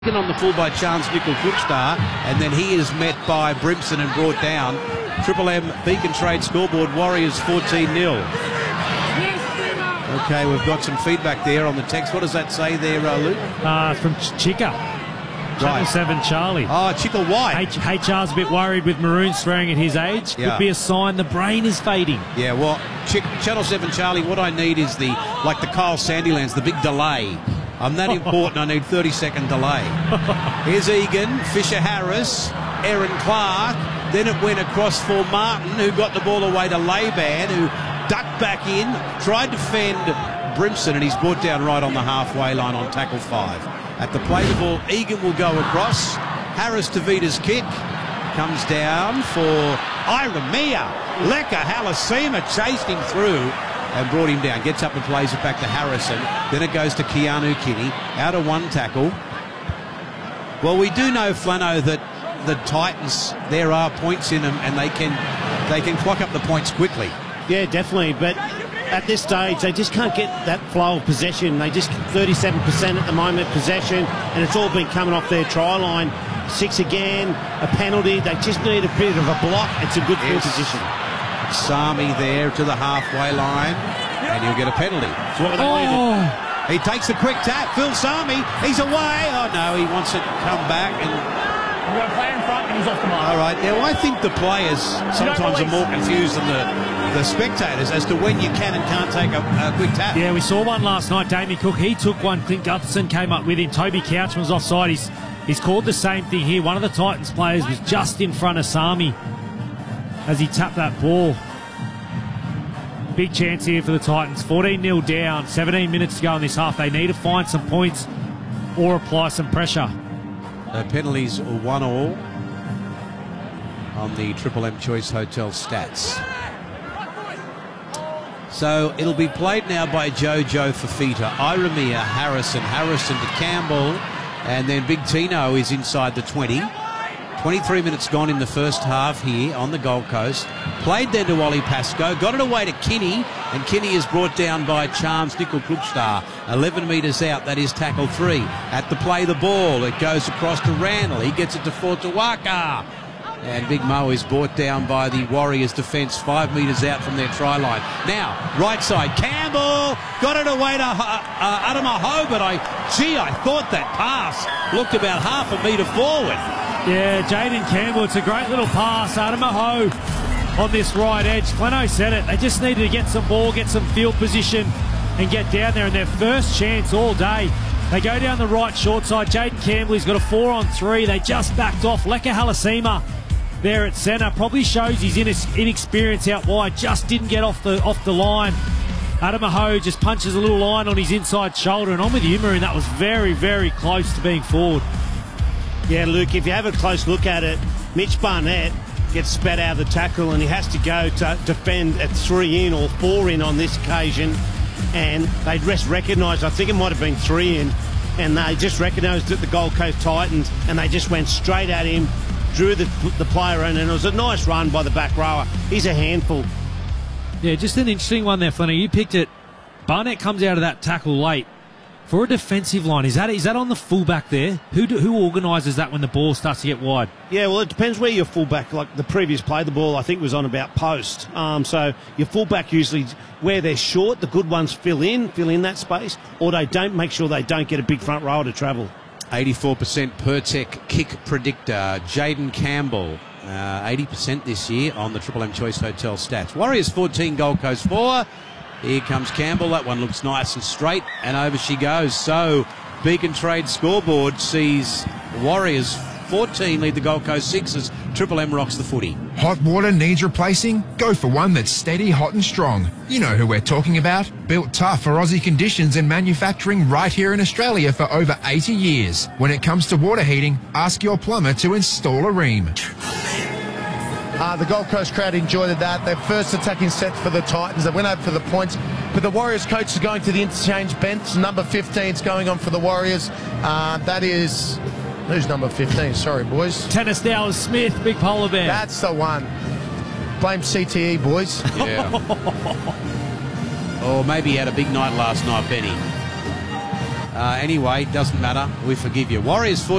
On the full by Chance Nickel Crookstar, and then he is met by Brimson and brought down. Triple M Beacon Trade scoreboard, Warriors 14-0. Okay, we've got some feedback there on the text. What does that say there, Luke? From Chicka. Channel 7 Charlie. Oh, Chicka White. HR's a bit worried with Maroon swearing at his age. Could be a sign the brain is fading. Yeah, well, Channel 7 Charlie, what I need is the Kyle Sandilands, the big delay. I'm that important, I need 30-second delay. Here's Egan, Fisher-Harris, Aaron Clark. Then it went across for Martin, who got the ball away to Laban, who ducked back in, tried to fend Brimson, and he's brought down right on the halfway line on tackle 5. At the play, the ball, Egan will go across. Harris to Vita's kick. Comes down for Iramia. Leka Halasima chased him through and brought him down. Gets up and plays it back to Harrison. Then it goes to Keanu Kinney. Out of one tackle. Well, we do know, Flano, that the Titans, there are points in them and they can clock up the points quickly. Yeah, definitely. But at this stage, they just can't get that flow of possession. They just 37% at the moment possession, and it's all been coming off their try line. 6 again, a penalty. They just need a bit of a block. It's a good field position. Sami there to the halfway line, and he'll get a penalty. He takes the quick tap. Phil Sami, he's away. Oh no, he wants it to come back, and we've got a player in front, and he's off the mark. All right, now I think the players sometimes are more confused than the spectators as to when you can and can't take a quick tap. Yeah, we saw one last night. Damien Cook, he took one. Clint Gutherson came up with him. Toby Couchman was offside. He's called the same thing here. One of the Titans players was just in front of Sami as he tapped that ball. Big chance here for the Titans. 14-0 down, 17 minutes to go in this half. They need to find some points or apply some pressure. Penalties 1-1 on the Triple M Choice Hotel stats. So it'll be played now by Jojo Fafita, Iramia, Harrison to Campbell, and then Big Tino is inside the 20. 23 minutes gone in the first half here on the Gold Coast. Played then to Ollie Pascoe. Got it away to Kinney. And Kinney is brought down by Chance Nickel Crookstar. 11 metres out. That is tackle 3. At the play, the ball. It goes across to Randall. He gets it to Fortuaka. And Big Mo is brought down by the Warriors defence 5 metres out from their try line. Now, right side, Campbell got it away to Adamaho, but I thought that pass looked about half a metre forward. Yeah, Jaden Campbell, it's a great little pass. Adamaho on this right edge. Flano said it. They just needed to get some ball, get some field position and get down there. And their first chance all day. They go down the right short side. Jaden Campbell, he's got a 4-on-3. They just backed off. Leka Halasima there at centre. Probably shows his inexperience out wide. Just didn't get off the line. Adamaho just punches a little line on his inside shoulder. And I'm with you, Maroon. That was very, very close to being forward. Yeah, Luke, if you have a close look at it, Mitch Barnett gets spat out of the tackle and he has to go to defend at 3 in or 4 in on this occasion. And they just recognised, I think it might have been 3 in, and they just recognised that the Gold Coast Titans, and they just went straight at him, drew the player in, and it was a nice run by the back rower. He's a handful. Yeah, just an interesting one there, Flannery. You picked it. Barnett comes out of that tackle late. For a defensive line, is that on the fullback there? Who organises that when the ball starts to get wide? Yeah, well, it depends where your fullback, like the previous play, the ball I think was on about post. So your fullback usually, where they're short, the good ones fill in that space, or they don't make sure they don't get a big front rower to travel. 84% Pertec kick predictor, Jaden Campbell. 80% this year on the Triple M Choice Hotel stats. Warriors 14, Gold Coast 4. Here comes Campbell. That one looks nice and straight, and over she goes. So Beacon Trade scoreboard sees Warriors 14 lead the Gold Coast 6 as Triple M rocks the footy. Hot water needs replacing? Go for one that's steady, hot and strong. You know who we're talking about. Built tough for Aussie conditions and manufacturing right here in Australia for over 80 years. When it comes to water heating, ask your plumber to install a Rheem. The Gold Coast crowd enjoyed that. Their first attacking set for the Titans. They went over for the points. But the Warriors coach is going to the interchange bench. Number 15 is going on for the Warriors. That is... Who's number 15? Sorry, boys. Tennis Dowers Smith, big polar bear. That's the one. Blame CTE, boys. Yeah. Or maybe he had a big night last night, Benny. Anyway, doesn't matter. We forgive you. Warriors 4.